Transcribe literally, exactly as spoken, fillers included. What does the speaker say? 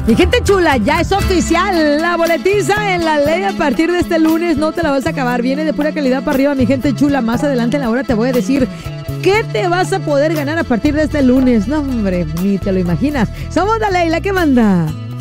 Mi gente chula, ya es oficial. La boletiza en la ley a partir de este lunes. No te la vas a acabar. Viene de pura calidad para arriba, mi gente chula. Más adelante en la hora te voy a decir qué te vas a poder ganar a partir de este lunes. No, hombre, ni te lo imaginas. Somos la ley, la que manda.